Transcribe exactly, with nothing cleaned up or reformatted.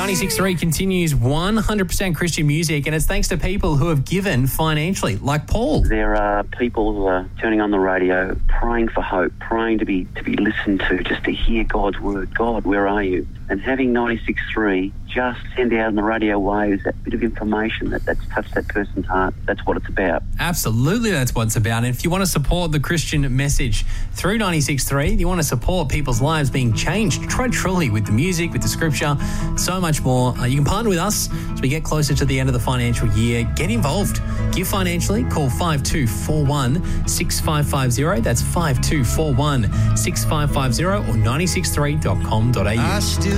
ninety-six point three continues one hundred percent Christian music, and it's thanks to people who have given financially, like Paul. There are people who are turning on the radio, praying for hope, praying to be to be listened to, just to hear God's word. God, where are you? And having ninety-six point three just send out on the radio waves that bit of information that, that's touched that person's heart. That's what it's about. Absolutely, that's what it's about. And if you want to support the Christian message through ninety-six point three, you want to support people's lives being changed, try truly with the music, with the scripture, so much more. Uh, you can partner with us as we get closer to the end of the financial year. Get involved. Give financially. Call five two four one, six five five zero. That's five two four one, six five five zero or nine six three dot com dot a u.